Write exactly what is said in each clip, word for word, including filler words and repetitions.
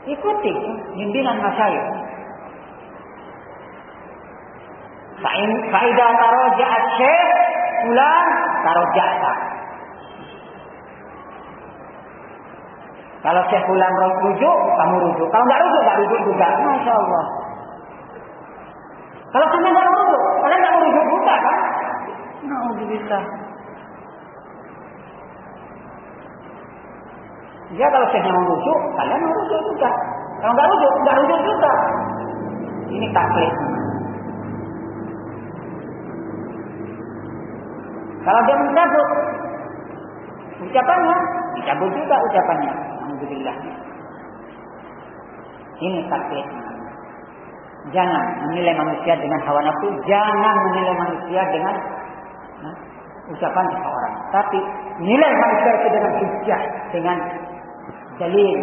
ikuti bimbingan masyayikh. Fa'ida taroja'at syekh fulan taroja'ta. Kalau syekh fulan rujuk, kamu rujuk. Kalau enggak rujuk, enggak rujuk juga. Masya Allah. Kalau sampai enggak rujuk, kalian enggak rujuk juga kan? Alhamdulillah. Ya kalau syekhnya mau rujuk, kalian mau rujuk juga. Kalau enggak rujuk, enggak rujuk juga. Ini taklid. Kalau dia mencabut ucapannya, dicabut juga ucapannya. Alhamdulillah. Ini taklid. Jangan menilai manusia dengan hawa nafsu, jangan menilai manusia dengan nah, ucapan seseorang. Tapi nilai manusia itu dengan hujjah, dengan dalil.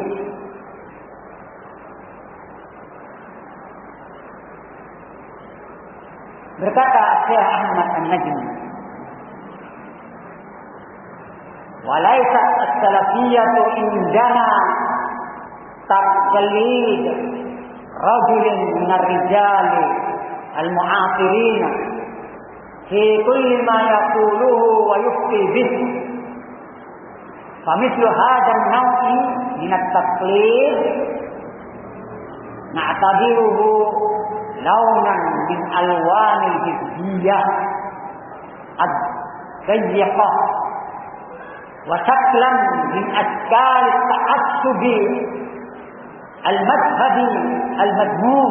Berkata Syekh Ahmad An-Najmi, "Walaysa as-salafiyyatu indana taqlid rajulin minar rijali al-mu'asirin fi kulli ma yaquluhu wa yufti bihi. Famithlu hadha an-naw'i min at-taqlid na'tabiruhu launan min alwanil hizbiyah ad-dayyiqah wa shaklan min ashkal at-ta'assub al-madhhabi al-madmum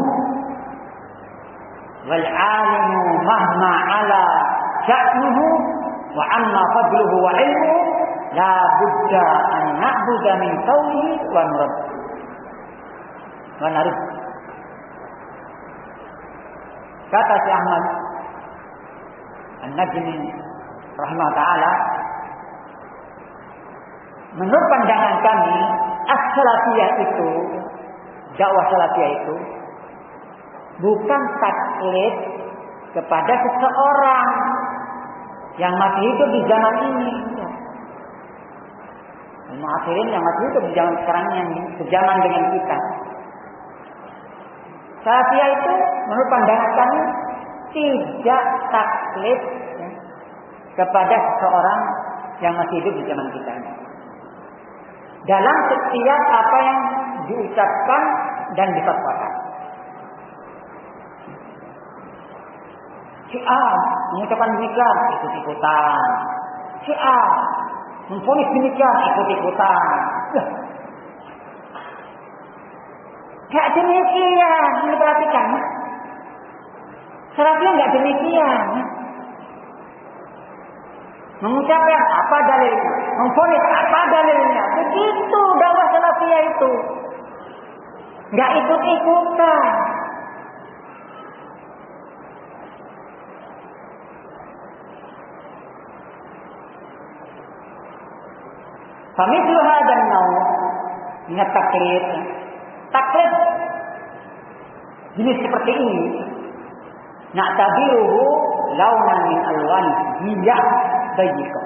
wal 'alimu mahma 'ala sha'nuhu wa 'amma fadluhu wa 'ilmuhu la budda an na'budu min qawlihi wa nurad wa narud." Kata Syekh Ahmad An-Najmi rahimahullah ta'ala, menurut pandangan kami, as-salafiyah itu, dakwah salafiyah itu bukan taklid kepada seseorang yang masih hidup di zaman ini. Al-mu'asirin yang masih hidup di zaman sekarang, yang sejaman dengan kita. Salafiyah itu menurut pandangan kami tidak taklid ya, kepada seseorang yang masih hidup di zaman kita ini. Dalam setiap apa yang diucapkan dan difatwakan. Si A mengucapkan demikian, ikut-ikutan. Si A memvonis demikian, ikut-ikutan. Gak demikian, ini perhatikan. Salafiyah gak demikian. Mengucapkan apa dalilnya, memvonis apa dalilnya. Begitu dakwah salafiyah itu. Gak ikut-ikutan. Famithlu hadzal naw' min at-taqlid. Taklid jenis seperti ini, na'tabiruhu launan min alwan hiyah bayyika.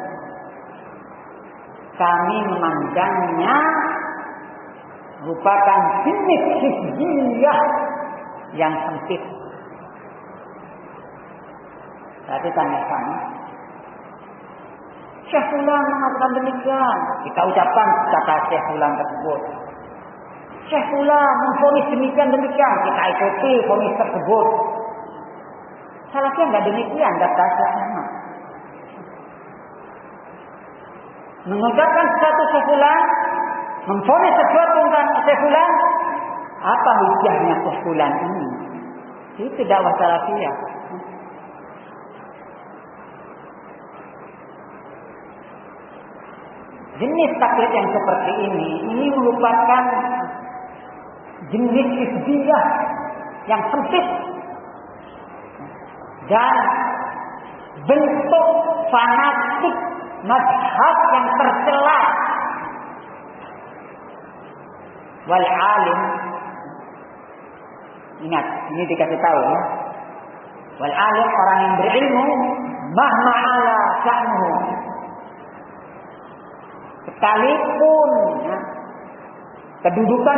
Kami memandangnya merupakan jenis hizbiyah yang sempit. Tadi tanya kami, Syekh Fulan mengatakan demikian. Kita ucapkan kata Syekh Fulan tersebut. Syekh Fulan memvonis demikian demikian. Kita ikuti vonis tersebut. Salafiyah enggak demikian, kata Syekh Ahmad. Mengucapkan satu Syekh Fulan, memvonis sesuatu tentang Syekh Fulan, apa hujahnya Syekh Fulan ini? Itu dakwah salafiyah. Jenis taklid yang seperti ini, ini merupakan jenis hizbiyah yang sempit dan bentuk fanatik mazhab yang tercela. Wal alim, ingat, ini dikasih tahu ya. Wal alim, orang yang berilmu, mahma ala sya'nuhu, sekalipun ya, kedudukan